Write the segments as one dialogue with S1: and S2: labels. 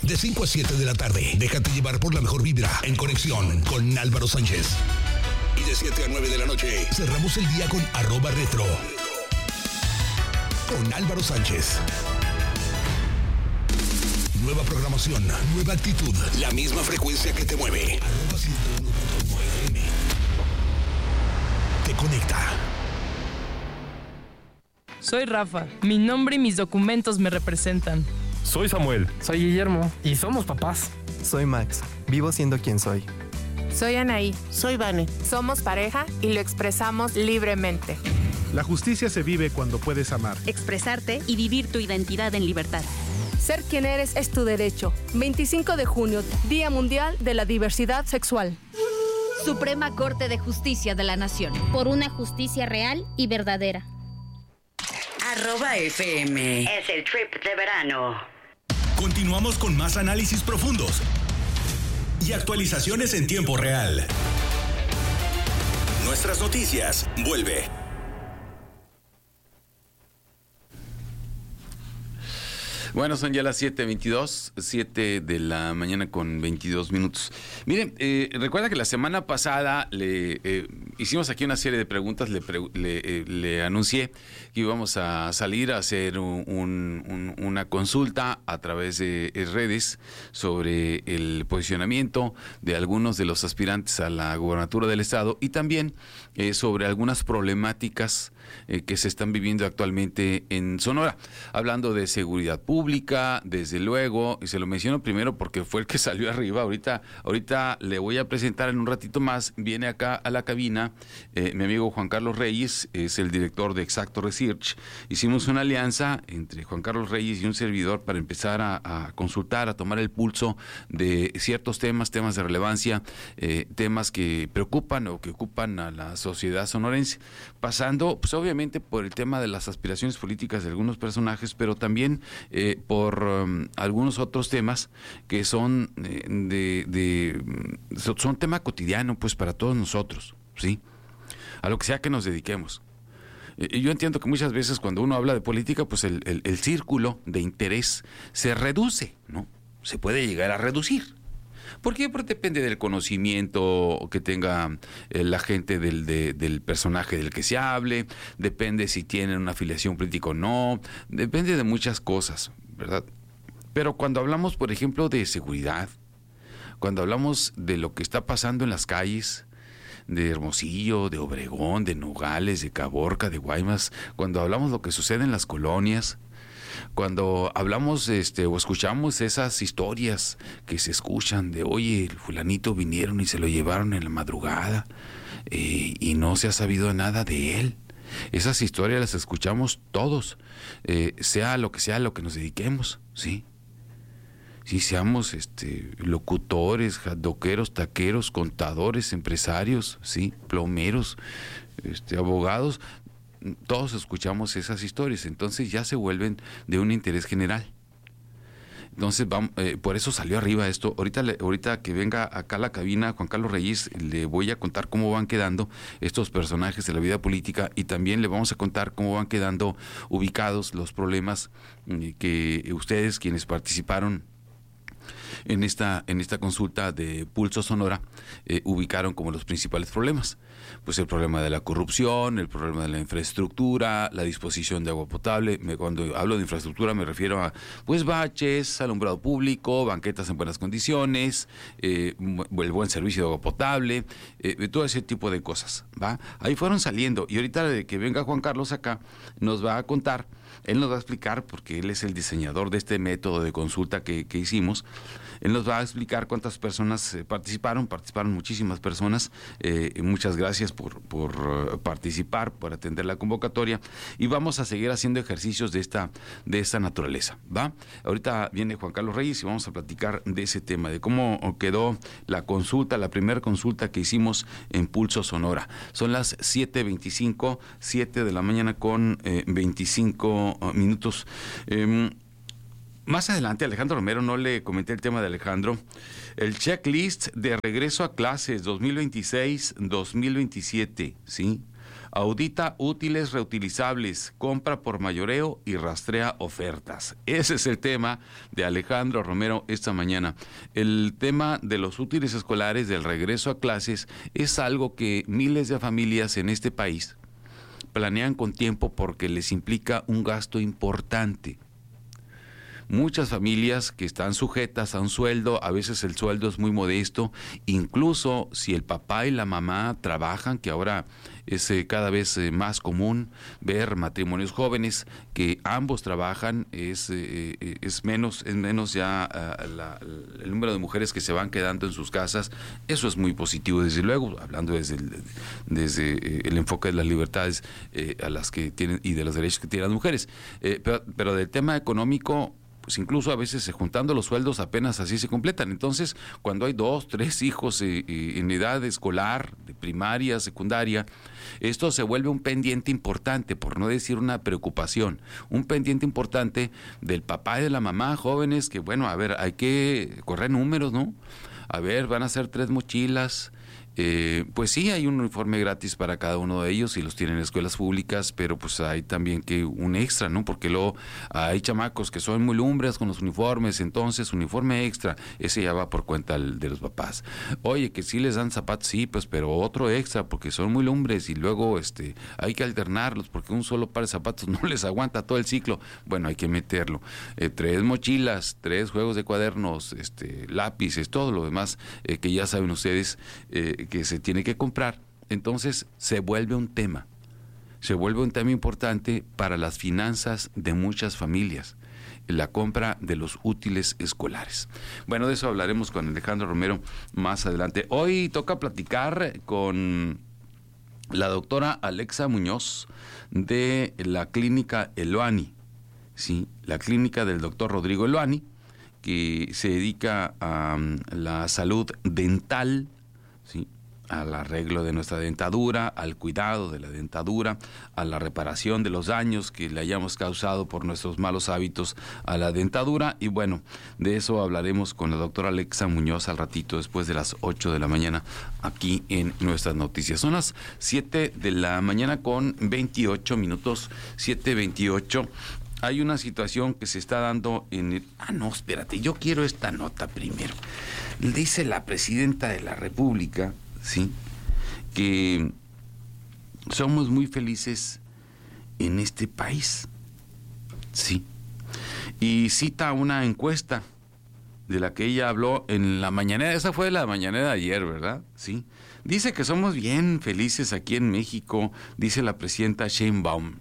S1: de 5 a 7 de la tarde. Déjate llevar por la mejor vibra en conexión con Álvaro Sánchez. Y de 7 a 9 de la noche cerramos el día con @retro. Con Álvaro Sánchez. Nueva programación, nueva actitud, la misma frecuencia que te mueve. @101.9 te conecta.
S2: Soy Rafa. Mi nombre y mis documentos me representan.
S3: Soy Samuel.
S4: Soy Guillermo.
S3: Y somos papás.
S5: Soy Max. Vivo siendo quien soy.
S6: Soy Anaí.
S7: Soy Vane.
S6: Somos pareja y lo expresamos libremente.
S8: La justicia se vive cuando puedes amar,
S9: expresarte y vivir tu identidad en libertad.
S10: Ser quien eres es tu derecho. 25 de junio, Día Mundial de la Diversidad Sexual.
S9: Suprema Corte de Justicia de la Nación.
S11: Por una justicia real y verdadera.
S12: @FM. Es el trip de verano.
S1: Continuamos con más análisis profundos y actualizaciones en tiempo real. Nuestras noticias vuelve.
S13: Bueno, son ya las 7:22, 7 de la mañana con 22 minutos. Miren, recuerda que la semana pasada hicimos aquí una serie de preguntas, le anuncié que íbamos a salir a hacer una consulta a través de redes sobre el posicionamiento de algunos de los aspirantes a la gobernatura del estado y también sobre algunas problemáticas que se están viviendo actualmente en Sonora, hablando de seguridad pública, desde luego, y se lo menciono primero porque fue el que salió arriba. Ahorita le voy a presentar en un ratito más. Viene acá a la cabina mi amigo Juan Carlos Reyes, es el director de Exacto Research. Hicimos una alianza entre Juan Carlos Reyes y un servidor para empezar a consultar, a tomar el pulso de ciertos temas de relevancia, temas que preocupan o que ocupan a la sociedad sonorense, pasando pues obviamente por el tema de las aspiraciones políticas de algunos personajes, pero también por algunos otros temas que son son tema cotidiano pues para todos nosotros, ¿sí? A lo que sea que nos dediquemos. Yo entiendo que muchas veces cuando uno habla de política, pues el círculo de interés se reduce, ¿no? Se puede llegar a reducir. ¿Por qué? Porque depende del conocimiento que tenga la gente del personaje del que se hable, depende si tienen una afiliación política o no, depende de muchas cosas, ¿verdad? Pero cuando hablamos, por ejemplo, de seguridad, cuando hablamos de lo que está pasando en las calles, de Hermosillo, de Obregón, de Nogales, de Caborca, de Guaymas, cuando hablamos de lo que sucede en las colonias, cuando hablamos o escuchamos esas historias que se escuchan de, oye, el fulanito vinieron y se lo llevaron en la madrugada y no se ha sabido nada de él. Esas historias las escuchamos todos, sea lo que nos dediquemos, ¿sí? Si seamos locutores, doqueros, taqueros, contadores, empresarios, ¿sí? Plomeros, abogados, todos escuchamos esas historias, entonces ya se vuelven de un interés general. Entonces por eso salió arriba esto. Ahorita que venga acá a la cabina Juan Carlos Reyes, le voy a contar cómo van quedando estos personajes de la vida política y también le vamos a contar cómo van quedando ubicados los problemas que ustedes, quienes participaron en esta consulta de Pulso Sonora, ubicaron como los principales problemas. Pues el problema de la corrupción, el problema de la infraestructura, la disposición de agua potable. Cuando hablo de infraestructura me refiero a pues baches, alumbrado público, banquetas en buenas condiciones, el buen servicio de agua potable, todo ese tipo de cosas, ¿va? Ahí fueron saliendo y ahorita de que venga Juan Carlos acá nos va a contar, él nos va a explicar, porque él es el diseñador de este método de consulta que hicimos. Él nos va a explicar cuántas personas participaron muchísimas personas. Muchas gracias por participar, por atender la convocatoria, y vamos a seguir haciendo ejercicios de esta naturaleza, ¿va? Ahorita viene Juan Carlos Reyes y vamos a platicar de ese tema, de cómo quedó la consulta, la primera consulta que hicimos en Pulso Sonora. Son las 7:25, 7 de la mañana con 25 minutos. Más adelante, Alejandro Romero, no le comenté el tema de Alejandro, el checklist de regreso a clases 2026-2027, ¿sí? Audita útiles reutilizables, compra por mayoreo y rastrea ofertas. Ese es el tema de Alejandro Romero esta mañana. El tema de los útiles escolares, del regreso a clases, es algo que miles de familias en este país planean con tiempo porque les implica un gasto importante. Muchas familias que están sujetas a un sueldo, a veces el sueldo es muy modesto, incluso si el papá y la mamá trabajan, que ahora es cada vez más común ver matrimonios jóvenes que ambos trabajan, es menos ya el número de mujeres que se van quedando en sus casas. Eso es muy positivo, desde luego, hablando desde el enfoque de las libertades a las que tienen y de los derechos que tienen las mujeres. Pero del tema económico, pues incluso a veces juntando los sueldos apenas así se completan. Entonces, cuando hay 2, 3 hijos en edad escolar, de primaria, secundaria, esto se vuelve un pendiente importante, por no decir una preocupación, un pendiente importante del papá y de la mamá, jóvenes, que bueno, a ver, hay que correr números, ¿no? A ver, van a ser 3 mochilas. Pues sí, hay un uniforme gratis para cada uno de ellos y los tienen en escuelas públicas, pero pues hay también que un extra, ¿no? Porque luego hay chamacos que son muy lumbres con los uniformes, entonces uniforme extra, ese ya va por cuenta de los papás. Oye, que sí les dan zapatos, sí, pues, pero otro extra porque son muy lumbres y luego hay que alternarlos porque un solo par de zapatos no les aguanta todo el ciclo. Bueno, hay que meterlo. 3 mochilas, 3 juegos de cuadernos, lápices, todo lo demás que ya saben ustedes que se tiene que comprar. Entonces se vuelve un tema importante para las finanzas de muchas familias, la compra de los útiles escolares. Bueno, de eso hablaremos con Alejandro Romero más adelante. Hoy toca platicar con la doctora Alexa Muñoz de la clínica Eloani, ¿sí? La clínica del doctor Rodrigo Eloani, que se dedica a la salud dental, ¿sí? Al arreglo de nuestra dentadura, al cuidado de la dentadura, a la reparación de los daños que le hayamos causado por nuestros malos hábitos a la dentadura. Y bueno, de eso hablaremos con la doctora Alexa Muñoz al ratito, después de las 8 de la mañana, aquí en Nuestras Noticias. Son las 7 de la mañana con 28 minutos, 7:28. Hay una situación que se está dando en yo quiero esta nota primero. Dice la presidenta de la República, sí, que somos muy felices en este país, sí, y cita una encuesta de la que ella habló en la mañanera. Esa fue la mañanera de ayer, ¿verdad? Sí. Dice que somos bien felices aquí en México, dice la presidenta Sheinbaum.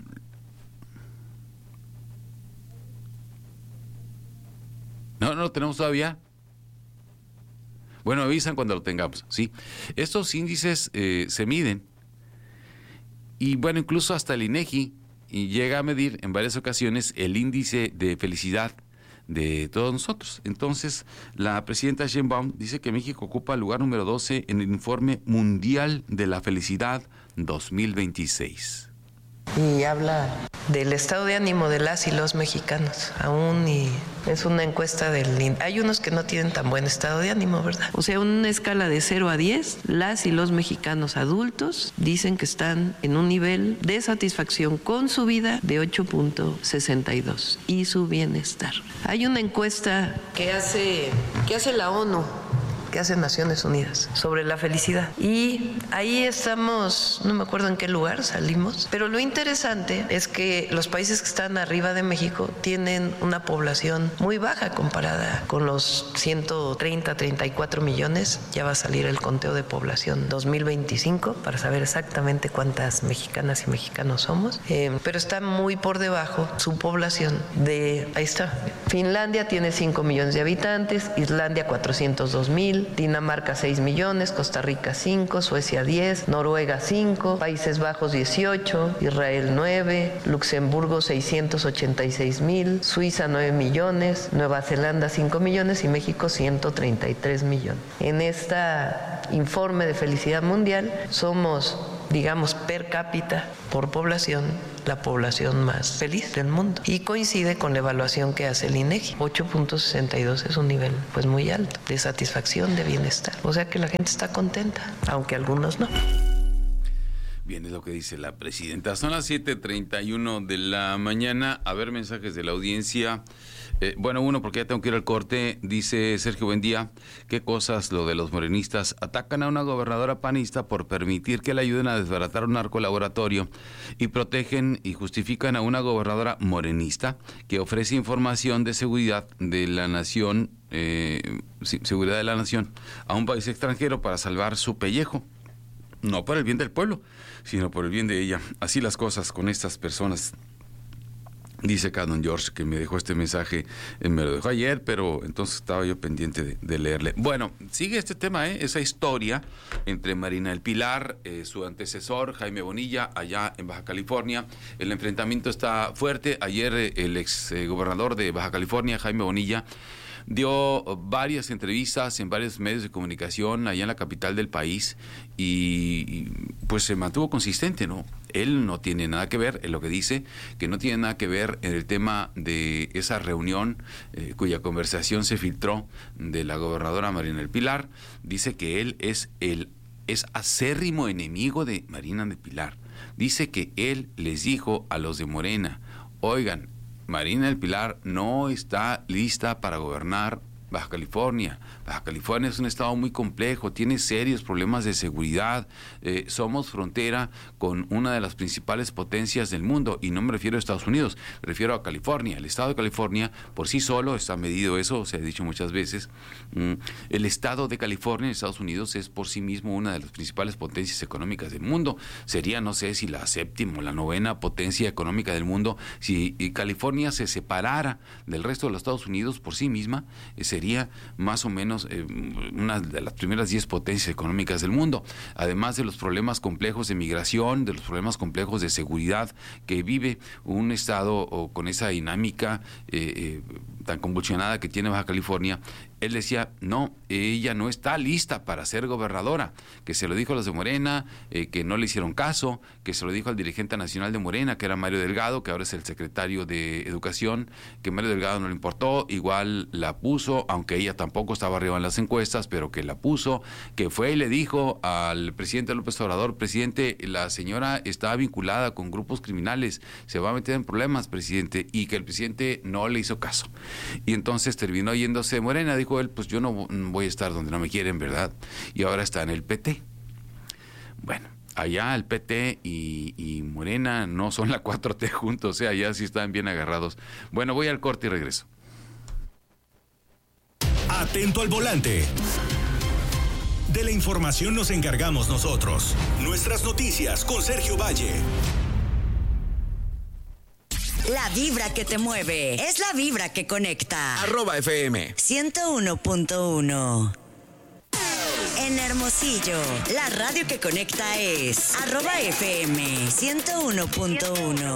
S13: No lo tenemos todavía. Bueno, avisan cuando lo tengamos, ¿sí? Estos índices se miden y bueno, incluso hasta el INEGI llega a medir en varias ocasiones el índice de felicidad de todos nosotros. Entonces, la presidenta Sheinbaum dice que México ocupa el lugar número 12 en el Informe Mundial de la Felicidad 2026.
S4: Y habla del estado de ánimo de las y los mexicanos, aún, y es una encuesta del... Hay unos que no tienen tan buen estado de ánimo, ¿verdad? O sea, una escala de 0 a 10, las y los mexicanos adultos dicen que están en un nivel de satisfacción con su vida de 8.62 y su bienestar. Hay una encuesta que hace la ONU, que hace Naciones Unidas, sobre la felicidad. Y ahí estamos, no me acuerdo en qué lugar salimos, pero lo interesante es que los países que están arriba de México tienen una población muy baja comparada con los 34 millones. Ya va a salir el conteo de población 2025 para saber exactamente cuántas mexicanas y mexicanos somos, pero está muy por debajo su población ahí está. Finlandia tiene 5 millones de habitantes, Islandia 402,000, Dinamarca 6 millones, Costa Rica 5, Suecia 10, Noruega 5, Países Bajos 18, Israel 9, Luxemburgo 686,000, Suiza 9 millones, Nueva Zelanda 5 millones y México 133 millones. En este informe de felicidad mundial somos, digamos, per cápita, por población, la población más feliz del mundo. Y coincide con la evaluación que hace el INEGI. 8.62 es un nivel pues muy alto de satisfacción, de bienestar. O sea que la gente está contenta, aunque algunos no.
S13: Bien, es lo que dice la presidenta. Son las 7:31 de la mañana. A ver, mensajes de la audiencia. Bueno, uno, porque ya tengo que ir al corte. Dice Sergio, buen día. ¿Qué cosas lo de los morenistas? Atacan a una gobernadora panista por permitir que le ayuden a desbaratar un narcolaboratorio y protegen y justifican a una gobernadora morenista que ofrece información de seguridad de la nación, seguridad de la nación, a un país extranjero para salvar su pellejo. No por el bien del pueblo, sino por el bien de ella. Así las cosas con estas personas. Dice acá don George, que me dejó este mensaje, me lo dejó ayer, pero entonces estaba yo pendiente de leerle. Bueno, sigue este tema, esa historia entre Marina del Pilar, su antecesor, Jaime Bonilla, allá en Baja California. El enfrentamiento está fuerte. Ayer el ex gobernador de Baja California, Jaime Bonilla, dio varias entrevistas en varios medios de comunicación allá en la capital del país y pues se mantuvo consistente, ¿no? Él no tiene nada que ver, en lo que dice, que no tiene nada que ver en el tema de esa reunión cuya conversación se filtró de la gobernadora Marina del Pilar. Dice que él es acérrimo enemigo de Marina del Pilar. Dice que él les dijo a los de Morena, oigan, Marina del Pilar no está lista para gobernar Baja California. Baja California es un estado muy complejo, tiene serios problemas de seguridad. Somos frontera con una de las principales potencias del mundo, y no me refiero a Estados Unidos, me refiero a California. El estado de California por sí solo, está medido eso, se ha dicho muchas veces, el estado de California en Estados Unidos es por sí mismo una de las principales potencias económicas del mundo. Sería, no sé si la séptima o la novena potencia económica del mundo. Si California se separara del resto de los Estados Unidos por sí misma, sería más o menos una de las primeras 10 potencias económicas del mundo, además de los problemas complejos de migración, de los problemas complejos de seguridad que vive un estado con esa dinámica tan convulsionada que tiene Baja California. Él decía, no, ella no está lista para ser gobernadora, que se lo dijo a los de Morena, que no le hicieron caso, que se lo dijo al dirigente nacional de Morena, que era Mario Delgado, que ahora es el secretario de Educación, que Mario Delgado no le importó, igual la puso, aunque ella tampoco estaba arriba en las encuestas, pero que la puso, que fue y le dijo al presidente López Obrador, presidente, la señora está vinculada con grupos criminales, se va a meter en problemas, presidente, y que el presidente no le hizo caso. Y entonces terminó yéndose de Morena, dijo él, pues yo no voy a estar donde no me quieren, ¿verdad? Y ahora está en el PT. Bueno, allá el PT y Morena no son la 4T juntos, o sea, allá sí están bien agarrados. Bueno, voy al corte y regreso.
S1: Atento al volante. De la información nos encargamos nosotros. Nuestras noticias con Sergio Valle.
S7: La vibra que te mueve es la vibra que conecta.
S14: @FM
S7: 101.1. En Hermosillo, la radio que conecta es @FM 101.1.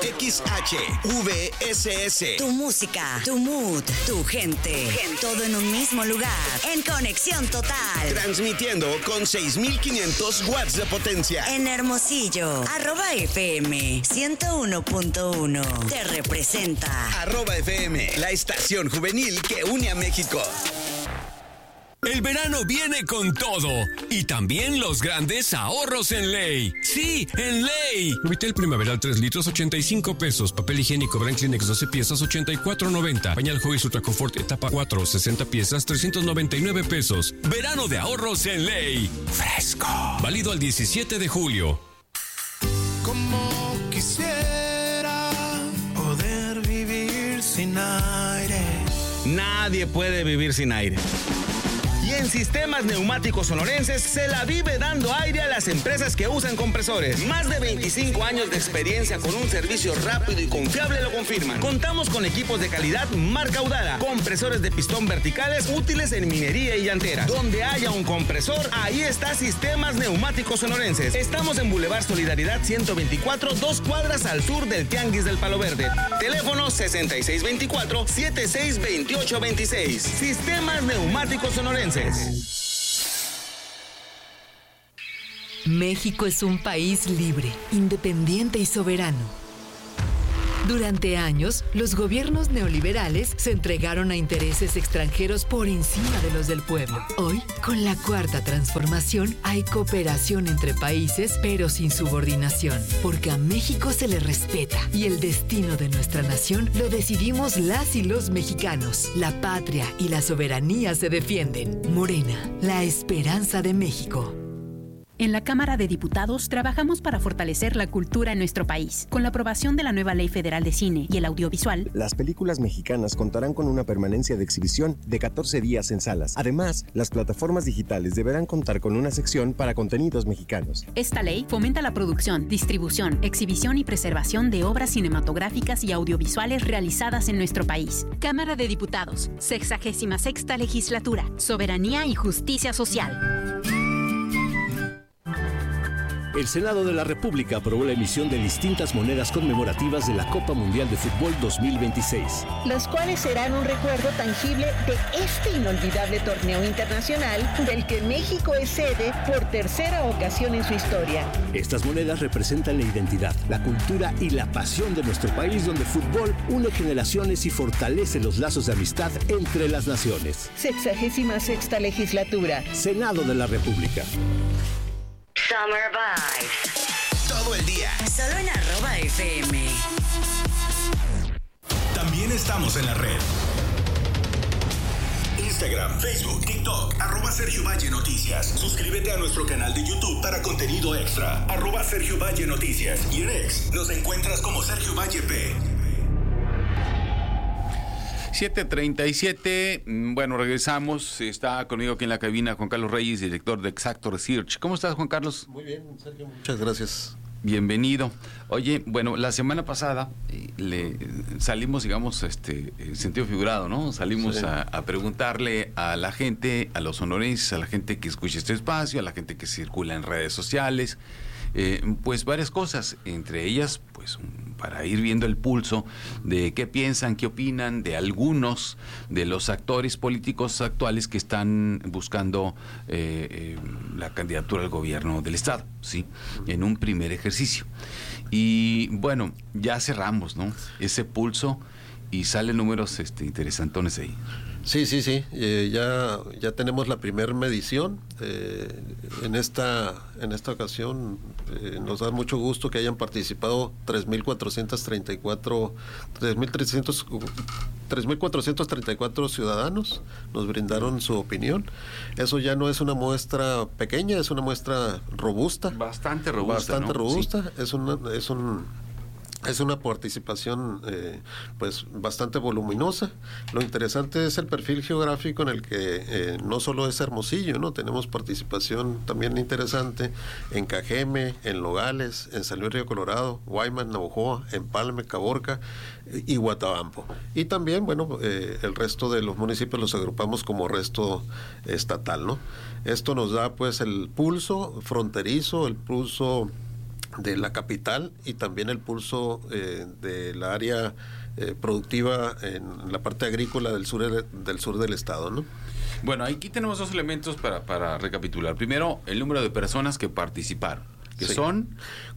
S14: XHVSS.
S7: Tu música, tu mood, tu gente. Todo en un mismo lugar. En conexión total.
S14: Transmitiendo con 6,500 watts de potencia.
S7: En Hermosillo, @FM 101.1. Te representa.
S14: @FM, la estación juvenil que une a México.
S15: El verano viene con todo y también los grandes ahorros en Ley. Sí, en Ley.
S16: Nuvitel primaveral 3 litros, 85 pesos. Papel higiénico Brand Kleenex 12 piezas, 84.90. Pañal Huggies Ultra Confort etapa 4, 60 piezas, 399 pesos.
S15: Verano de ahorros en Ley. Fresco.
S16: Válido al 17 de julio.
S17: Como quisiera poder vivir sin aire.
S18: Nadie puede vivir sin aire. Y en Sistemas Neumáticos Sonorenses se la vive dando aire a las empresas que usan compresores. Más de 25 años de experiencia con un servicio rápido y confiable lo confirman. Contamos con equipos de calidad marca Udara, compresores de pistón verticales útiles en minería y llantera. Donde haya un compresor, ahí está Sistemas Neumáticos Sonorenses. Estamos en Boulevard Solidaridad 124, 2 cuadras al sur del Tianguis del Palo Verde. Teléfono 6624-762826. Sistemas Neumáticos Sonorenses.
S19: México es un país libre, independiente y soberano. Durante años, los gobiernos neoliberales se entregaron a intereses extranjeros por encima de los del pueblo. Hoy, con la Cuarta Transformación, hay cooperación entre países, pero sin subordinación, porque a México se le respeta y el destino de nuestra nación lo decidimos las y los mexicanos. La patria y la soberanía se defienden. Morena, la esperanza de México.
S20: En la Cámara de Diputados trabajamos para fortalecer la cultura en nuestro país. Con la aprobación de la nueva Ley Federal de Cine y el Audiovisual,
S21: las películas mexicanas contarán con una permanencia de exhibición de 14 días en salas. Además, las plataformas digitales deberán contar con una sección para contenidos mexicanos.
S20: Esta ley fomenta la producción, distribución, exhibición y preservación de obras cinematográficas y audiovisuales realizadas en nuestro país. Cámara de Diputados, 66ª Legislatura, Soberanía y Justicia Social.
S22: El Senado de la República aprobó la emisión de distintas monedas conmemorativas de la Copa Mundial de Fútbol 2026.
S23: Las cuales serán un recuerdo tangible de este inolvidable torneo internacional del que México es sede por tercera ocasión en su historia.
S22: Estas monedas representan la identidad, la cultura y la pasión de nuestro país, donde el fútbol une generaciones y fortalece los lazos de amistad entre las naciones.
S23: 66ª Legislatura.
S22: Senado de la República.
S12: Summer Vibes.
S14: Todo el día.
S7: Solo en @FM.
S1: También estamos en la red. Instagram, Facebook, TikTok, @Sergio Valle Noticias. Suscríbete a nuestro canal de YouTube para contenido extra. @Sergio Valle Noticias. Y en X nos encuentras como Sergio Valle P.
S13: 7:37, bueno, regresamos. Está conmigo aquí en la cabina Juan Carlos Reyes, director de Exacto Research. ¿Cómo estás, Juan Carlos?
S24: Muy bien, Sergio, muchas gracias.
S13: Bienvenido. Oye, bueno, la semana pasada salimos, digamos, en sentido figurado, ¿no? Salimos
S24: sí.
S13: a preguntarle a la gente, a los sonorenses, a la gente que escucha este espacio, a la gente que circula en redes sociales, pues varias cosas, entre ellas, pues para ir viendo el pulso de qué piensan, qué opinan de algunos de los actores políticos actuales que están buscando la candidatura al gobierno del estado, ¿sí? En un primer ejercicio. Y bueno, ya cerramos, ¿no? Ese pulso y salen números interesantones ahí.
S24: Sí. Ya tenemos la primera medición. En esta ocasión nos da mucho gusto que hayan participado 3.434 ciudadanos. Nos brindaron su opinión. Eso ya no es una muestra pequeña, es una muestra robusta.
S13: Bastante robusta,
S24: Bastante
S13: ¿no?
S24: robusta.
S13: Sí.
S24: Es una participación pues bastante voluminosa. Lo interesante es el perfil geográfico en el que no solo es Hermosillo, ¿no? Tenemos participación también interesante en Cajeme, en Nogales, en San Luis Río Colorado, Guaymas, Navojoa, Empalme, Caborca y Guatabampo. Y también, bueno, el resto de los municipios los agrupamos como resto estatal, ¿no? Esto nos da pues el pulso fronterizo, el pulso de la capital y también el pulso de la área productiva en la parte agrícola del sur del estado, ¿no?
S13: Bueno, aquí tenemos dos elementos para recapitular. Primero, el número de personas que participaron, que sí. Son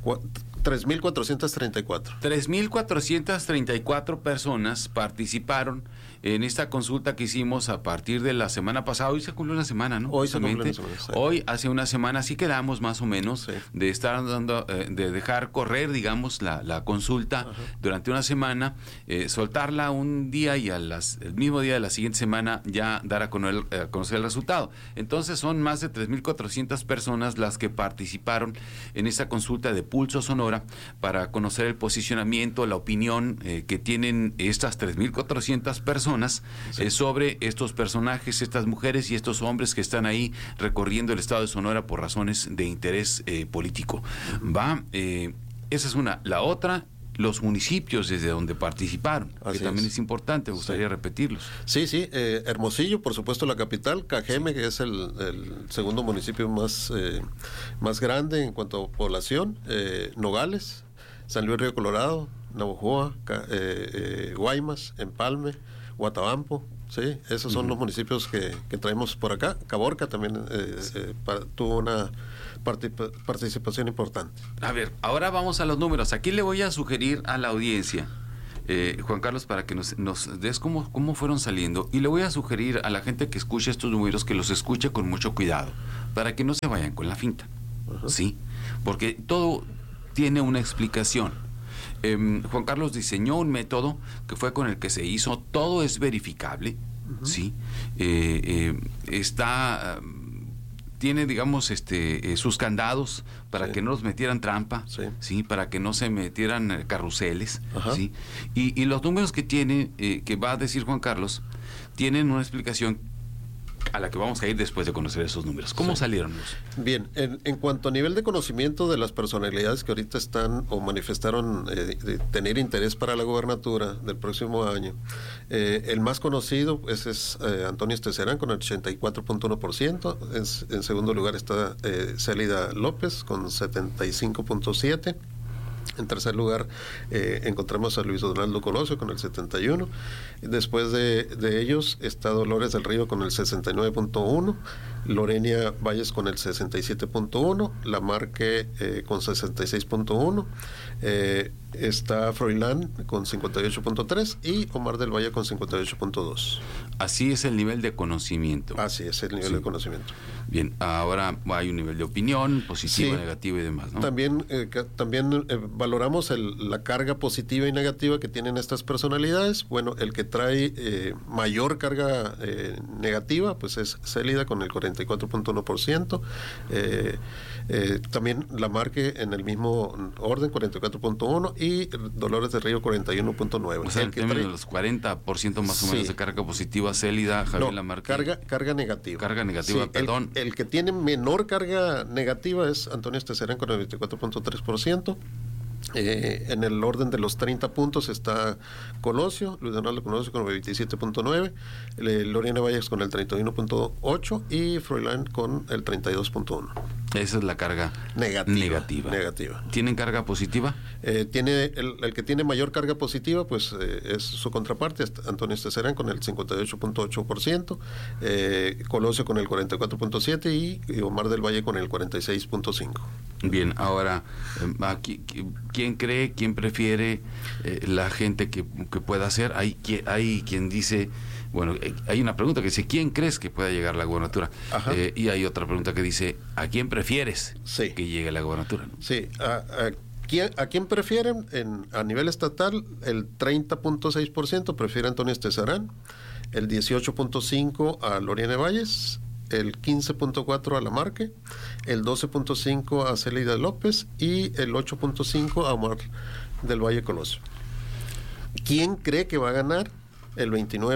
S24: 3.434.
S13: 3.434 personas participaron en esta consulta que hicimos a partir de la semana pasada. Hoy se cumplió una semana, ¿no?
S24: Hoy se cumplió una semana. Sí.
S13: Hoy, hace una semana, sí quedamos más o menos
S24: sí.
S13: de estar de dejar correr, digamos, la consulta. Ajá. Durante una semana, soltarla un día y el mismo día de la siguiente semana ya dar a conocer el resultado. Entonces son más de 3.400 personas las que participaron en esta consulta de Pulso Sonora para conocer el posicionamiento, la opinión que tienen estas 3.400 personas sí. Sobre estos personajes, estas mujeres y estos hombres que están ahí recorriendo el estado de Sonora por razones de interés político. Esa es una. La otra, los municipios desde donde participaron, así que también es importante, me gustaría repetirlos.
S24: Sí, Hermosillo, por supuesto la capital, Cajeme, sí. Que es el segundo municipio más grande en cuanto a población, Nogales, San Luis Río Colorado, Navojoa, Guaymas, Empalme, Guatabampo, sí, esos son los municipios que traemos por acá. Caborca también tuvo una participación importante.
S13: A ver, ahora vamos a los números. Aquí le voy a sugerir a la audiencia Juan Carlos, para que nos des cómo fueron saliendo. Y le voy a sugerir a la gente que escuche estos números que los escuche con mucho cuidado, para que no se vayan con la finta. ¿Sí? Porque todo tiene una explicación. Juan Carlos diseñó un método que fue con el que se hizo, todo es verificable, ¿sí? Tiene, digamos, sus candados para que no los metieran trampa, ¿sí? Para que no se metieran carruseles, ¿sí? Y los números que tiene, que va a decir Juan Carlos, tienen una explicación a la que vamos a ir después de conocer esos números. ¿Cómo salieron?
S24: Bien, en cuanto a nivel de conocimiento de las personalidades que ahorita están o manifestaron de tener interés para la gobernatura del próximo año, el más conocido pues, es Antonio Esteserán con el 84.1%, en segundo lugar está Célida López con 75.7%. En tercer lugar encontramos a Luis Donaldo Colosio con el 71%. Después de ellos está Dolores del Río con el 69.1%, Lorena Valles con el 67.1%, Lamarque con 66.1%, está Froilán con 58.3% y Omar del Valle con 58.2%.
S13: Así es el nivel de conocimiento.
S24: Así es el nivel de conocimiento.
S13: Bien, ahora hay un nivel de opinión, positivo, negativo y demás, ¿no?
S24: También valoramos la carga positiva y negativa que tienen estas personalidades. Bueno, el que trae mayor carga negativa, pues es Célida con el 44.1%. También Lamarque en el mismo orden, 44.1%, y Dolores del Río 41.9%.
S13: O sea, el término de los 40% más o menos de carga positiva, Célida, Javier Lamarque.
S24: Carga negativa.
S13: Carga negativa, perdón.
S24: El que tiene menor carga negativa es Antonio Esteserán con el 24.3%. En el orden de los 30 puntos está Colosio, Luis Donaldo Colosio con el 27.9%, Lorena Valles con el 31.8% y Froilán con el 32.1%.
S13: Esa es la carga negativa. ¿Tienen carga positiva?
S24: Tiene el que tiene mayor carga positiva, pues es su contraparte, Antonio Esteserán con el 58.8%, Colosio con el 44.7% y Omar del Valle con el 46.5%.
S13: Bien, ahora, ¿quién cree, quién prefiere la gente que pueda hacer? Hay quien dice, bueno, hay una pregunta que dice, ¿quién crees que pueda llegar a la gobernatura? Y hay otra pregunta que dice, ¿a quién prefieres que llegue a la gobernatura?
S24: Sí, ¿a quién prefieren? A nivel estatal, el 30.6% prefiere a Antonio Esteserán, el 18.5% a Lorena Valles, el 15.4% a Lamarque, el 12.5% a Célida López y el 8.5% a Omar del Valle Colosio. ¿Quién cree que va a ganar? El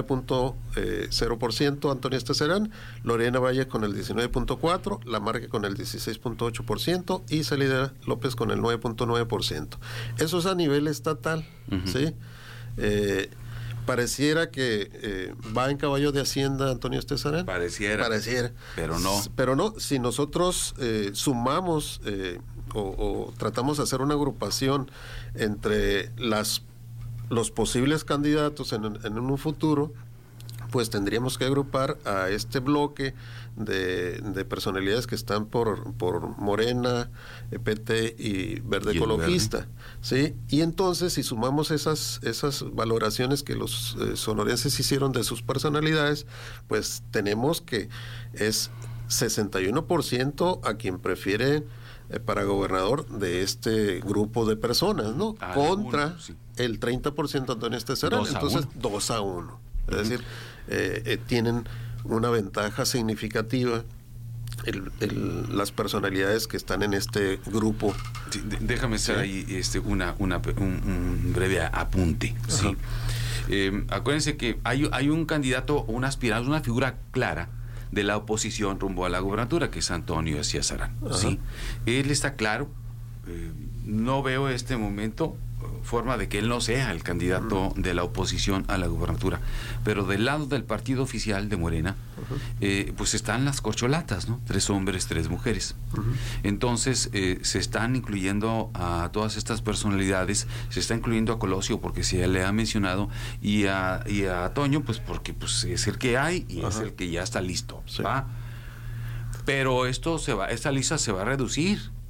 S24: 29.0% Antonio Esteserán, Lorena Valle con el 19.4%, Lamarque con el 16.8% y Célida López con el 9.9%. Eso es a nivel estatal, ¿sí? Pareciera que va en caballo de Hacienda Antonio Esteserán.
S13: Pareciera. Pero
S24: no, si nosotros sumamos o tratamos de hacer una agrupación entre los posibles candidatos en un futuro, pues tendríamos que agrupar a este bloque de personalidades que están por Morena, PT y Verde Ecologista, ¿sí? Y entonces, si sumamos esas valoraciones que los sonorenses hicieron de sus personalidades, pues tenemos que es 61% a quien prefiere para gobernador de este grupo de personas, ¿no? Contra el 30% Antonio Esteserán, entonces 2-1. Es decir, tienen una ventaja significativa las personalidades que están en este grupo.
S13: Sí, déjame hacer ahí un breve apunte. ¿Sí? Acuérdense que hay un candidato, un aspirante, una figura clara de la oposición rumbo a la gobernatura, que es Antonio Esteserán. ¿Sí? Él está claro. No veo este momento forma de que él no sea el candidato de la oposición a la gubernatura, pero del lado del partido oficial de Morena, pues están las corcholatas, ¿no? 3 hombres, 3 mujeres. Entonces se están incluyendo a todas estas personalidades, se está incluyendo a Colosio porque se le ha mencionado, y a Toño pues porque pues es el que hay y es el que ya está listo, ¿va? Pero esta lista se va a reducir.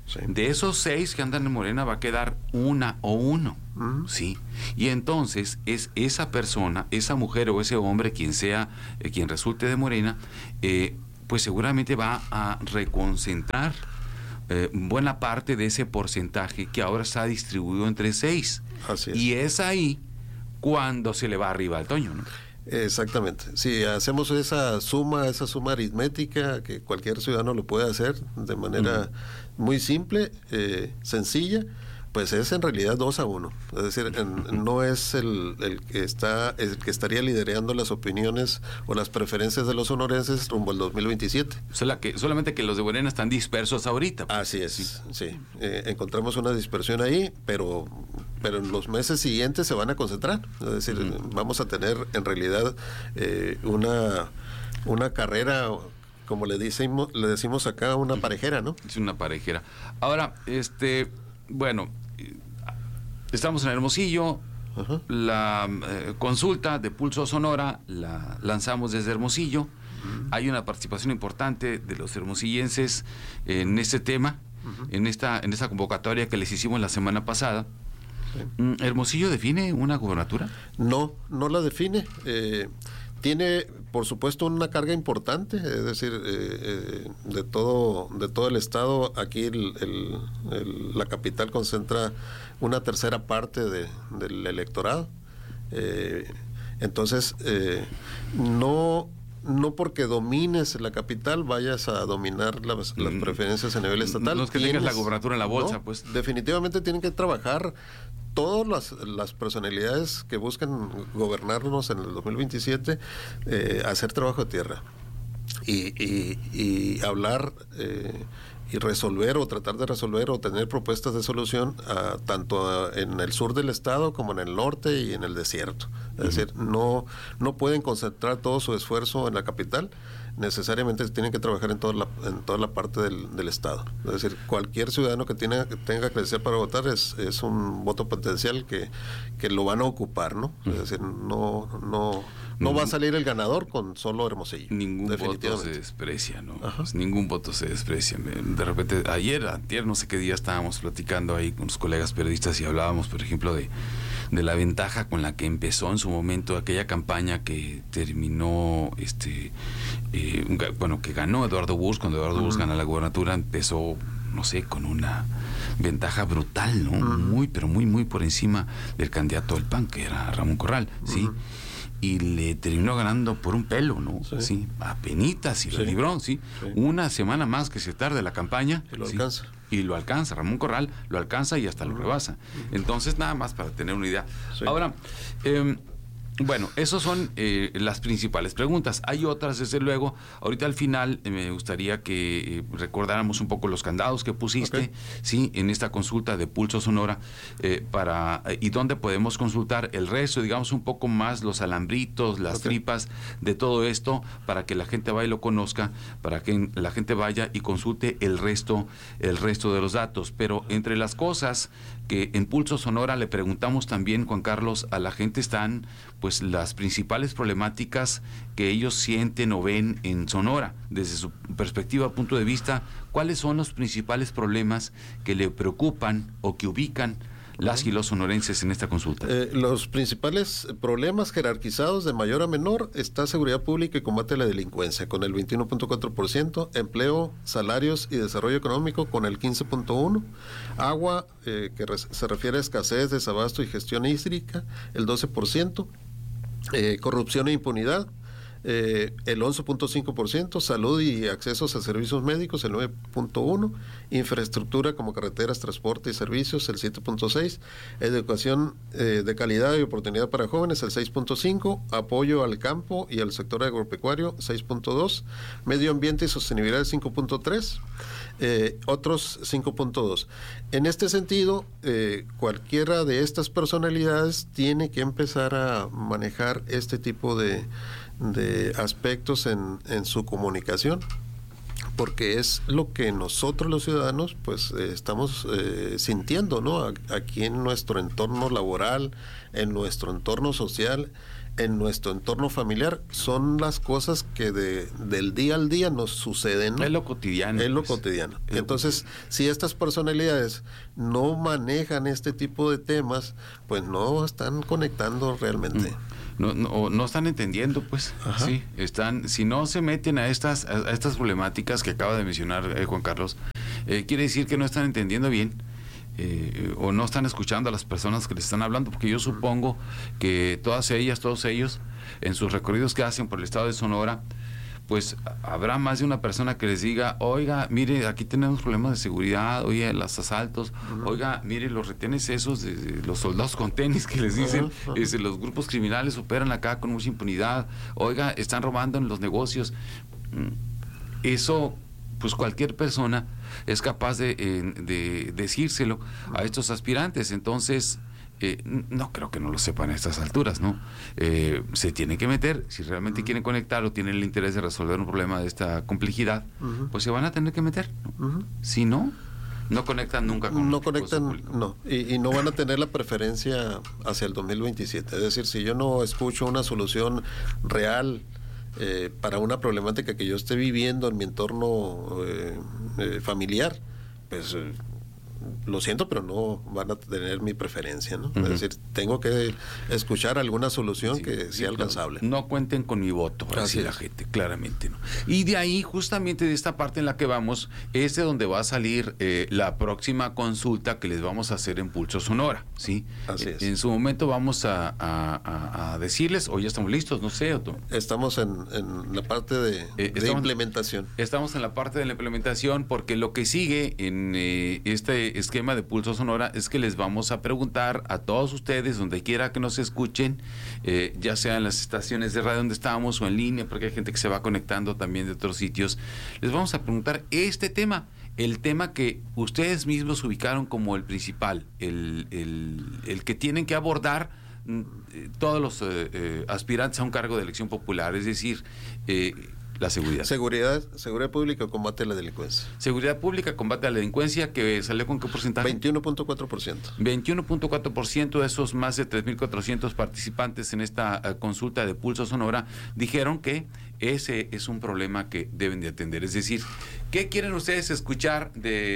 S24: Sí.
S13: De esos 6 que andan en Morena va a quedar una o uno. Sí. Y entonces es esa persona, esa mujer o ese hombre, quien sea, quien resulte de Morena, pues seguramente va a reconcentrar buena parte de ese porcentaje que ahora está distribuido entre 6.
S24: Así es.
S13: Y es ahí cuando se le va arriba al Toño, ¿no?
S24: Exactamente. Si hacemos esa suma aritmética que cualquier ciudadano lo puede hacer de manera muy simple, sencilla, pues es en realidad 2-1. Es decir, no es el que estaría liderando las opiniones o las preferencias de los sonorenses rumbo al 2027.
S13: Solamente que los de Morena están dispersos ahorita.
S24: Así es, sí. Encontramos una dispersión ahí, pero en los meses siguientes se van a concentrar. Es decir, vamos a tener en realidad una carrera, como le decimos acá, una parejera, ¿no?
S13: Es una parejera. Ahora, bueno, estamos en Hermosillo. La consulta de Pulso Sonora la lanzamos desde Hermosillo. Hay una participación importante de los hermosillenses en este tema, en esta convocatoria que les hicimos la semana pasada. ¿Hermosillo define una gubernatura?
S24: No la define. Tiene, por supuesto, una carga importante, es decir, de todo el estado. Aquí la capital concentra una tercera parte del electorado. Entonces, no porque domines la capital vayas a dominar las preferencias a nivel estatal.
S13: No es que tengas la gubernatura en la bolsa, pues.
S24: Definitivamente tienen que trabajar todas las personalidades que buscan gobernarnos en el 2027, hacer trabajo de tierra y hablar y resolver o tratar de resolver o tener propuestas de solución tanto en el sur del estado como en el norte y en el desierto. Es decir, no pueden concentrar todo su esfuerzo en la capital, necesariamente tienen que trabajar en toda la parte del estado. Es decir, cualquier ciudadano que tenga credencial para votar es un voto potencial que lo van a ocupar, ¿no? Es decir, no va a salir el ganador con solo Hermosillo.
S13: Ningún voto se desprecia, ¿no? Pues ningún voto se desprecia. De repente, antier, no sé qué día estábamos platicando ahí con los colegas periodistas y hablábamos, por ejemplo, de la ventaja con la que empezó en su momento aquella campaña que terminó, que ganó Eduardo Bursch. Cuando Eduardo Bursch gana la gubernatura, empezó, no sé, con una ventaja brutal, ¿no? Muy, pero muy, muy por encima del candidato del PAN, que era Ramón Corral, ¿sí? Y le terminó ganando por un pelo, ¿no? Sí, apenitas y lo libró, ¿sí? Una semana más que se tarde la campaña.
S24: Y lo alcanza.
S13: Y lo alcanza, Ramón Corral lo alcanza y hasta lo rebasa. Entonces, nada más para tener una idea. Ahora, bueno, esas son las principales preguntas. Hay otras, desde luego. Ahorita al final me gustaría que recordáramos un poco los candados que pusiste, sí, en esta consulta de Pulso Sonora, y dónde podemos consultar el resto, digamos un poco más los alambritos, las tripas de todo esto, para que la gente vaya y lo conozca, para que la gente vaya y consulte el resto de los datos. Pero entre las cosas que en Pulso Sonora le preguntamos también, Juan Carlos, a la gente están pues las principales problemáticas que ellos sienten o ven en Sonora, desde su perspectiva, punto de vista. ¿Cuáles son los principales problemas que le preocupan o que ubican las y los sonorenses en esta consulta?
S24: Los principales problemas jerarquizados de mayor a menor está seguridad pública y combate a la delincuencia con el 21.4%, empleo, salarios y desarrollo económico con el 15.1%, agua, que se refiere a escasez, desabasto y gestión hídrica, el 12%, corrupción e impunidad, el 11.5%, salud y accesos a servicios médicos, el 9.1%, infraestructura como carreteras, transporte y servicios, el 7.6%, educación de calidad y oportunidad para jóvenes, el 6.5%, apoyo al campo y al sector agropecuario, 6.2%, medio ambiente y sostenibilidad, 5.3%, otros 5.2%. En este sentido, cualquiera de estas personalidades tiene que empezar a manejar este tipo de aspectos en su comunicación, porque es lo que nosotros los ciudadanos pues estamos sintiendo, ¿no? Aquí en nuestro entorno laboral, en nuestro entorno social, en nuestro entorno familiar son las cosas que del día al día nos suceden, ¿no?
S13: Es lo cotidiano.
S24: Es lo cotidiano. Entonces, si estas personalidades no manejan este tipo de temas, pues no están conectando realmente.
S13: No están entendiendo, pues. Ajá. Sí, si no se meten a estas problemáticas que acaba de mencionar Juan Carlos, quiere decir que no están entendiendo bien. O no están escuchando a las personas que les están hablando, porque yo supongo que todos ellos, en sus recorridos que hacen por el estado de Sonora, pues habrá más de una persona que les diga, oiga, mire, aquí tenemos problemas de seguridad, oye, los asaltos, oiga, mire, los retenes esos, de los soldados con tenis que les dicen, los grupos criminales operan acá con mucha impunidad, oiga, están robando en los negocios. Eso, pues cualquier persona es capaz de decírselo a estos aspirantes. Entonces, no creo que no lo sepan a estas alturas, ¿no? Se tienen que meter, si realmente quieren conectar o tienen el interés de resolver un problema de esta complejidad, pues se van a tener que meter, ¿no? Si no conectan nunca con
S24: no conectan, no, y no van a tener la preferencia hacia el 2027. Es decir, si yo no escucho una solución real para una problemática que yo esté viviendo en mi entorno familiar, pues lo siento, pero no van a tener mi preferencia, ¿no? Es decir, tengo que escuchar alguna solución que sea alcanzable.
S13: No cuenten con mi voto, así la gente, claramente, ¿no? Y de ahí, justamente de esta parte en la que vamos, es de donde va a salir la próxima consulta que les vamos a hacer en Pulso Sonora, ¿sí?
S24: Así es.
S13: En su momento vamos a decirles, o ya estamos listos, no sé, Otto.
S24: Estamos en la parte de implementación.
S13: Estamos en la parte de la implementación, porque lo que sigue en este esquema de Pulso Sonora es que les vamos a preguntar a todos ustedes, donde quiera que nos escuchen, ya sea en las estaciones de radio donde estamos o en línea, porque hay gente que se va conectando también de otros sitios, les vamos a preguntar este tema, el tema que ustedes mismos ubicaron como el principal, el que tienen que abordar todos los aspirantes a un cargo de elección popular, es decir, la seguridad.
S24: Seguridad pública, combate a la delincuencia.
S13: Seguridad pública, combate a la delincuencia, que salió con qué porcentaje?
S24: 21.4%.
S13: 21.4% de esos más de 3.400 participantes en esta consulta de Pulso Sonora dijeron que ese es un problema que deben de atender. Es decir, ¿qué quieren ustedes escuchar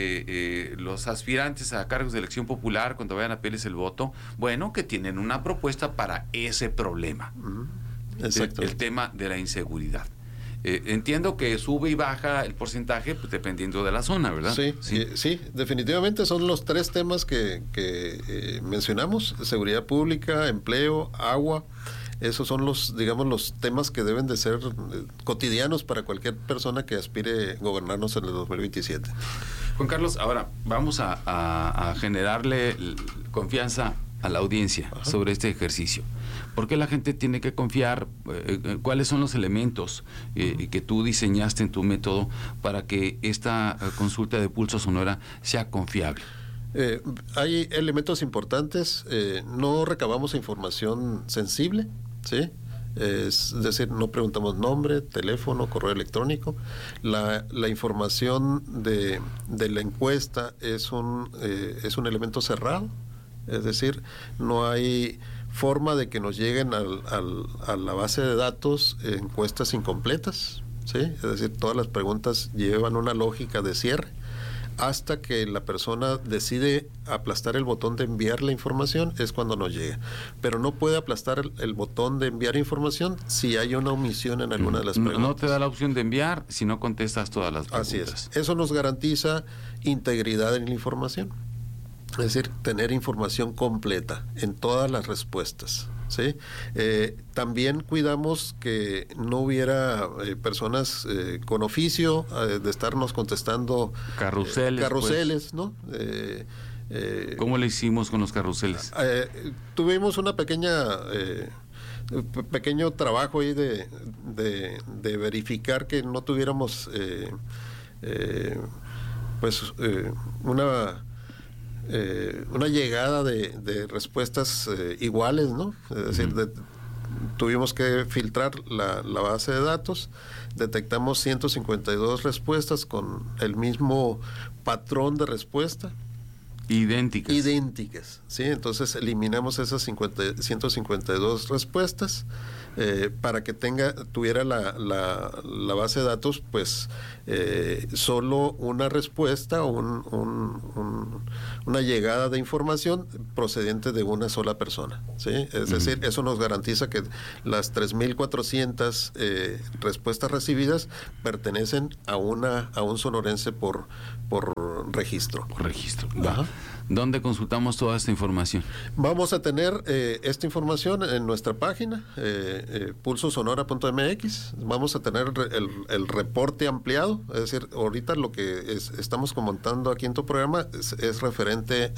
S13: de los aspirantes a cargos de elección popular cuando vayan a pedirles el voto? Bueno, que tienen una propuesta para ese problema.
S24: Exacto.
S13: El tema de la inseguridad. Entiendo que sube y baja el porcentaje, pues, dependiendo de la zona, ¿verdad?
S24: Sí, definitivamente son los tres temas que mencionamos: seguridad pública, empleo, agua. Esos son los temas que deben de ser cotidianos para cualquier persona que aspire a gobernarnos en el 2027.
S13: Juan Carlos, ahora vamos a generarle confianza a la audiencia sobre este ejercicio. ¿Por qué la gente tiene que confiar? ¿Cuáles son los elementos que tú diseñaste en tu método para que esta consulta de Pulso Sonora sea confiable?
S24: Hay elementos importantes. No recabamos información sensible, ¿sí? Es decir, no preguntamos nombre, teléfono, correo electrónico. La información de la encuesta es un elemento cerrado. Es decir, no hay forma de que nos lleguen a la base de datos encuestas incompletas, ¿sí? Es decir, todas las preguntas llevan una lógica de cierre hasta que la persona decide aplastar el botón de enviar la información, es cuando nos llega. Pero no puede aplastar el botón de enviar información si hay una omisión en alguna de las preguntas.
S13: No te da la opción de enviar si no contestas todas las preguntas.
S24: Así es. Eso nos garantiza integridad en la información. Es decir, tener información completa en todas las respuestas, ¿sí? También cuidamos que no hubiera personas con oficio de estarnos contestando carruseles, pues, ¿no?
S13: ¿Cómo le hicimos con los carruseles?
S24: Tuvimos una pequeño trabajo ahí de verificar que no tuviéramos una llegada de respuestas iguales, ¿no? Es decir, tuvimos que filtrar la base de datos, detectamos 152 respuestas con el mismo patrón de respuesta, idénticas, ¿sí? Entonces eliminamos esas 152 respuestas para que tuviera la base de datos, pues solo una respuesta o una llegada de información procedente de una sola persona, ¿sí? Es decir, eso nos garantiza que las 3,400 respuestas recibidas pertenecen a un sonorense por registro.
S13: Por registro. ¿Dónde consultamos toda esta información? Vamos
S24: a tener esta información en nuestra página, pulsosonora.mx. Vamos a tener el reporte ampliado, es decir, ahorita lo que estamos comentando aquí en tu programa es referente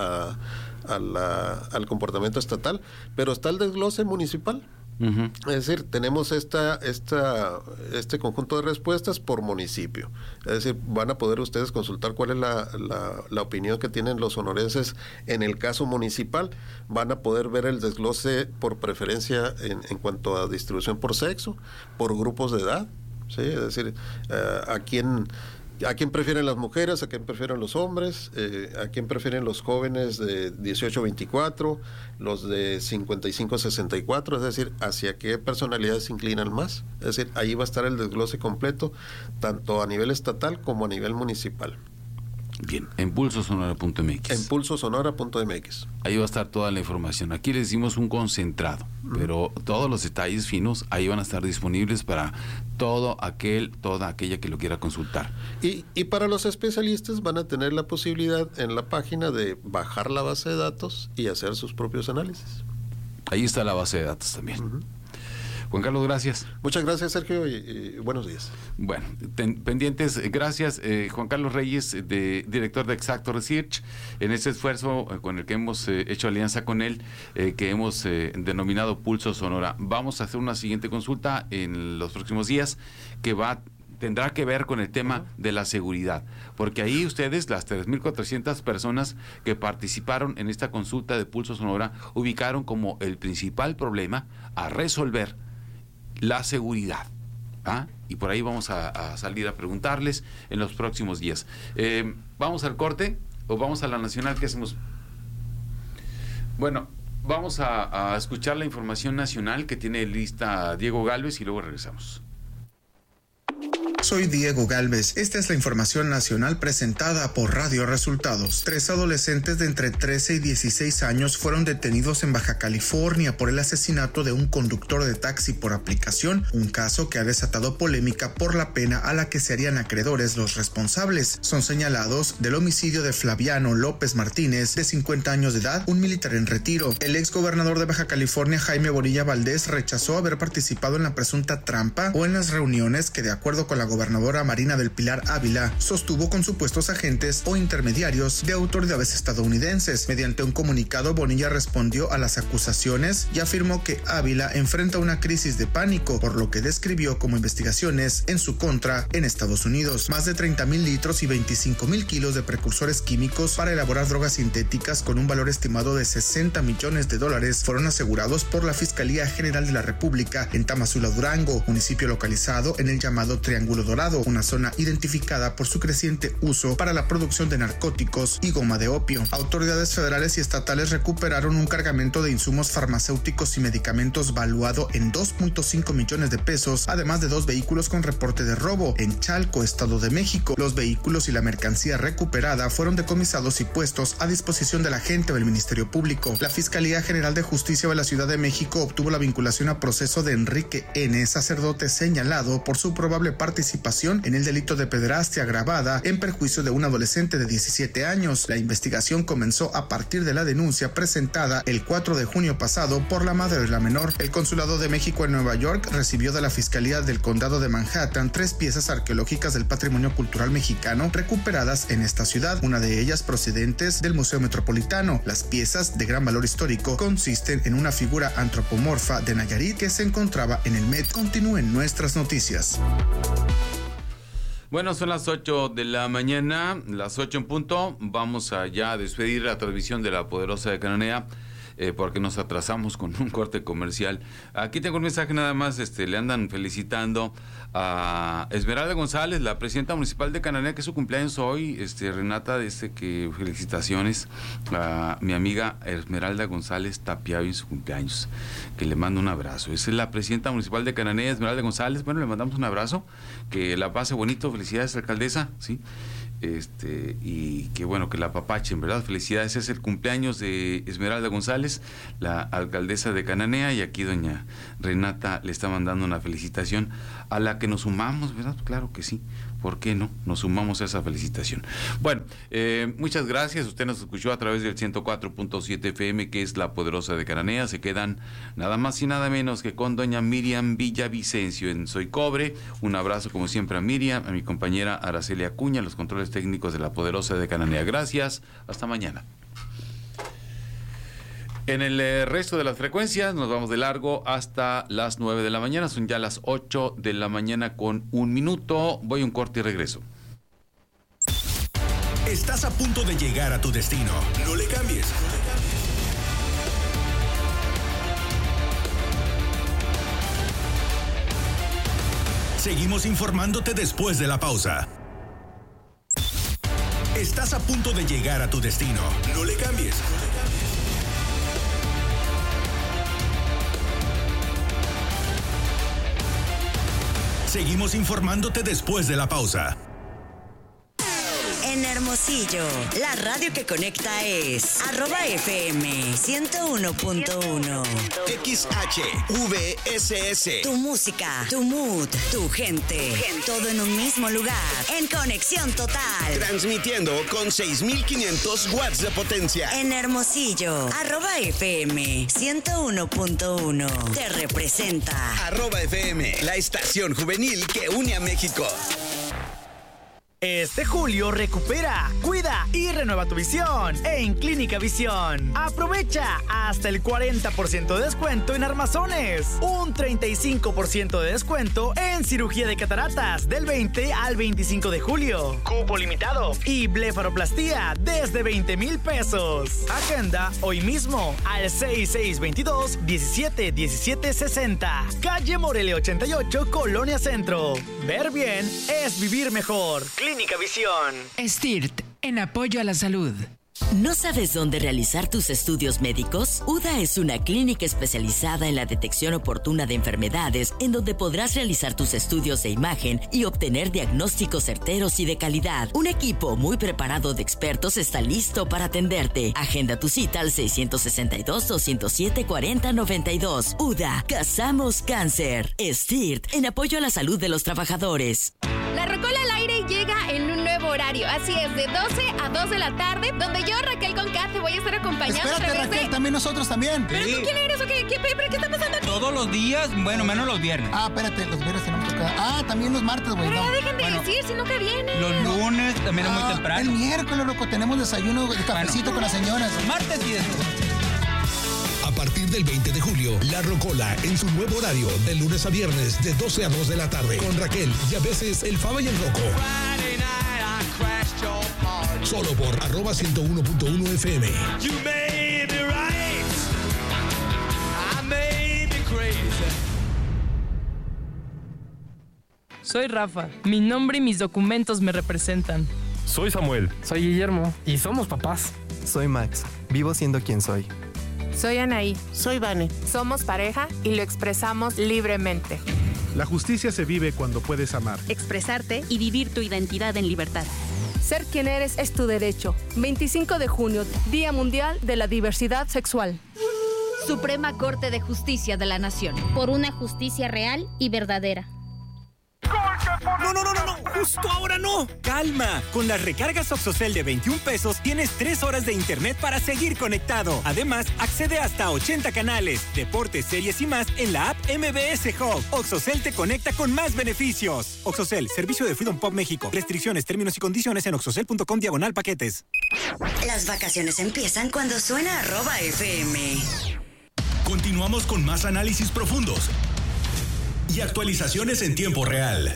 S24: al comportamiento estatal, pero está el desglose municipal. Es decir, tenemos este conjunto de respuestas por municipio. Es decir, van a poder ustedes consultar cuál es la opinión que tienen los sonorenses en el caso municipal. Van a poder ver el desglose por preferencia en cuanto a distribución por sexo, por grupos de edad, ¿sí? Es decir, a quién prefieren las mujeres, a quién prefieren los hombres, a quién prefieren los jóvenes de 18 a 24, los de 55 a 64, es decir, hacia qué personalidades se inclinan más. Es decir, ahí va a estar el desglose completo, tanto a nivel estatal como a nivel municipal.
S13: Bien, en pulsosonora.mx.
S24: En pulsosonora.mx.
S13: Ahí va a estar toda la información. Aquí les dimos un concentrado, pero todos los detalles finos ahí van a estar disponibles para toda aquella que lo quiera consultar.
S24: Y para los especialistas van a tener la posibilidad en la página de bajar la base de datos y hacer sus propios análisis.
S13: Ahí está la base de datos también. Juan Carlos, gracias.
S24: Muchas gracias, Sergio, y buenos días.
S13: Bueno, pendientes, gracias. Juan Carlos Reyes, director de Exacto Research, en este esfuerzo con el que hemos hecho alianza con él, que hemos denominado Pulso Sonora. Vamos a hacer una siguiente consulta en los próximos días que tendrá que ver con el tema de la seguridad, porque ahí ustedes, las 3,400 personas que participaron en esta consulta de Pulso Sonora, ubicaron como el principal problema a resolver la seguridad. Y por ahí vamos a salir a preguntarles en los próximos días. ¿Vamos al corte o vamos a la nacional? ¿Qué hacemos? Bueno, vamos a escuchar la información nacional que tiene lista Diego Gálvez y luego regresamos.
S2: Soy Diego Gálvez. Esta es la información nacional presentada por Radio Resultados. 3 adolescentes de entre 13 y 16 años fueron detenidos en Baja California por el asesinato de un conductor de taxi por aplicación, un caso que ha desatado polémica por la pena a la que se harían acreedores los responsables. Son señalados del homicidio de Flaviano López Martínez, de 50 años de edad, un militar en retiro. El exgobernador de Baja California, Jaime Bonilla Valdés, rechazó haber participado en la presunta trampa o en las reuniones que, de acuerdo con la gobernadora Marina del Pilar Ávila, sostuvo con supuestos agentes o intermediarios de autoridades estadounidenses. Mediante un comunicado, Bonilla respondió a las acusaciones y afirmó que Ávila enfrenta una crisis de pánico, por lo que describió como investigaciones en su contra en Estados Unidos. Más de 30,000 litros y 25,000 kilos de precursores químicos para elaborar drogas sintéticas con un valor estimado de $60 millones fueron asegurados por la Fiscalía General de la República en Tamazula, Durango, municipio localizado en el llamado Triángulo Dorado, una zona identificada por su creciente uso para la producción de narcóticos y goma de opio. Autoridades federales y estatales recuperaron un cargamento de insumos farmacéuticos y medicamentos valuado en $2.5 millones, además de 2 vehículos con reporte de robo en Chalco, Estado de México. Los vehículos y la mercancía recuperada fueron decomisados y puestos a disposición del agente del Ministerio Público. La Fiscalía General de Justicia de la Ciudad de México obtuvo la vinculación a proceso de Enrique N., sacerdote señalado por su probable participación en el delito de pederastia agravada en perjuicio de un adolescente de 17 años. La investigación comenzó a partir de la denuncia presentada el 4 de junio pasado por la madre de la menor. El Consulado de México en Nueva York recibió de la Fiscalía del Condado de Manhattan 3 piezas arqueológicas del patrimonio cultural mexicano recuperadas en esta ciudad, una de ellas procedentes del Museo Metropolitano. Las piezas, de gran valor histórico, consisten en una figura antropomorfa de Nayarit que se encontraba en el Met. Continúen nuestras noticias.
S13: Bueno, son las 8 de la mañana, las 8 en punto. Vamos a ya despedir la transmisión de La Poderosa de Cananea. porque nos atrasamos con un corte comercial. Aquí tengo un mensaje nada más, le andan felicitando a Esmeralda González, la presidenta municipal de Cananea, que es su cumpleaños hoy. Renata, que felicitaciones a mi amiga Esmeralda González Tapiavi en su cumpleaños, que le mando un abrazo. Es la presidenta municipal de Cananea, Esmeralda González. Bueno, le mandamos un abrazo, que la pase bonito. Felicidades, alcaldesa, sí. Y que bueno, que la apapachen, ¿verdad? Felicidades, es el cumpleaños de Esmeralda González, la alcaldesa de Cananea, y aquí doña Renata le está mandando una felicitación a la que nos sumamos, ¿verdad? Claro que sí, ¿por qué no? Nos sumamos a esa felicitación. Bueno, muchas gracias. Usted nos escuchó a través del 104.7 FM, que es La Poderosa de Cananea. Se quedan nada más y nada menos que con doña Miriam Villavicencio en Soy Cobre. Un abrazo como siempre a Miriam, a mi compañera Araceli Acuña, los controles técnicos de La Poderosa de Cananea. Gracias, hasta mañana. En el resto de las frecuencias nos vamos de largo hasta las 9 de la mañana. Son ya las 8 de la mañana con 1 minuto. Voy a un corte y regreso.
S1: Estás a punto de llegar a tu destino. No le cambies. Seguimos informándote después de la pausa. Estás a punto de llegar a tu destino. No le cambies. Seguimos informándote después de la pausa.
S7: En Hermosillo, la radio que conecta es @FM 101.1.
S14: XHVSS.
S7: Tu música, tu mood, tu gente. Todo en un mismo lugar. En conexión total.
S14: Transmitiendo con 6,500 watts de potencia.
S7: En Hermosillo, @FM 101.1. Te representa.
S14: @FM, la estación juvenil que une a México.
S3: Este julio recupera, cuida y renueva tu visión en Clínica Visión. Aprovecha hasta el 40% de descuento en armazones, un 35% de descuento en cirugía de cataratas del 20 al 25 de julio. Cupo limitado y blefaroplastía desde 20,000 pesos. Agenda hoy mismo al 6622-171760. Calle Morelia 88, Colonia Centro. Ver bien es vivir mejor. Clínica Visión.
S5: STIRT, en apoyo a la salud.
S6: ¿No sabes dónde realizar tus estudios médicos? UDA es una clínica especializada en la detección oportuna de enfermedades, en donde podrás realizar tus estudios de imagen y obtener diagnósticos certeros y de calidad. Un equipo muy preparado de expertos está listo para atenderte. Agenda tu cita al 662-207-4092. UDA, cazamos cáncer. STIRT, en apoyo a la salud de los trabajadores.
S9: La Rocola al aire llega en un nuevo horario, así es, de 12 a 2 de la tarde, donde yo, Raquel Conca, te voy a estar acompañando.
S8: Espérate, Raquel, también nosotros también.
S9: ¿Pero tú quién eres o qué está pasando aquí?
S8: Todos los días, bueno, menos los viernes. Ah, espérate, los viernes tenemos que tocar. Ah, también los martes, güey.
S9: Pero ya dejen de decir, si nunca vienen.
S8: Los lunes también es muy temprano. El miércoles, loco, tenemos desayuno de cafecito con las señoras. Martes y eso.
S1: A partir del 20 de julio, La Rocola en su nuevo horario, de lunes a viernes, de 12 a 2 de la tarde, con Raquel y a veces el Faba y el Roco. Solo por @101.1 FM.
S25: Soy Rafa. Mi nombre y mis documentos me representan.
S26: Soy Samuel.
S27: Soy Guillermo. Y somos papás.
S28: Soy Max. Vivo siendo quien soy.
S29: Soy Anaí.
S30: Soy Vane.
S29: Somos pareja y lo expresamos libremente.
S31: La justicia se vive cuando puedes amar,
S20: expresarte y vivir tu identidad en libertad.
S10: Ser quien eres es tu derecho. 25 de junio, Día Mundial de la Diversidad Sexual.
S9: Suprema Corte de Justicia de la Nación.
S11: Por una justicia real y verdadera.
S3: No, justo ahora no. Calma, con las recargas Oxocel de 21 pesos tienes 3 horas de internet para seguir conectado. Además, accede hasta 80 canales, deportes, series y más en la app MBS Hub. Oxocel te conecta con más beneficios. Oxocel, servicio de Freedom Pop México. Restricciones, términos y condiciones en oxocel.com/paquetes.
S7: Las vacaciones empiezan cuando suena @FM.
S1: Continuamos con más análisis profundos y actualizaciones en tiempo real.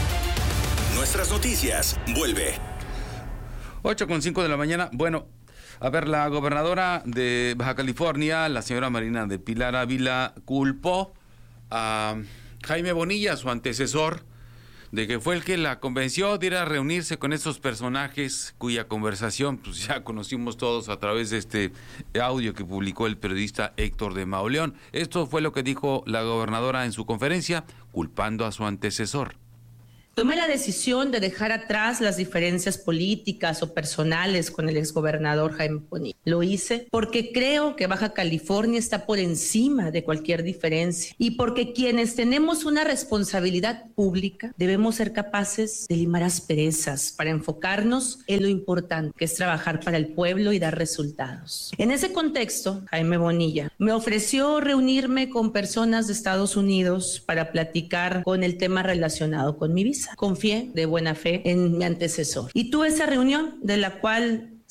S1: Nuestras noticias, vuelve.
S13: 8:05 de la mañana. Bueno, A ver, la gobernadora de Baja California, la señora Marina del Pilar Ávila, culpó a Jaime Bonilla, su antecesor, de que fue el que la convenció de ir a reunirse con estos personajes cuya conversación pues ya conocimos todos a través de este audio que publicó el periodista Héctor de Mauleón. Esto fue lo que dijo la gobernadora en su conferencia, culpando a su antecesor.
S4: Tomé la decisión de dejar atrás las diferencias políticas o personales con el exgobernador Jaime Bonilla. Lo hice porque creo que Baja California está por encima de cualquier diferencia y porque quienes tenemos una responsabilidad pública debemos ser capaces de limar asperezas para enfocarnos en lo importante, que es trabajar para el pueblo y dar resultados. En ese contexto, Jaime Bonilla me ofreció reunirme con personas de Estados Unidos para platicar con el tema relacionado con mi visa. Confié de buena fe en mi antecesor y tuve esa reunión de la cual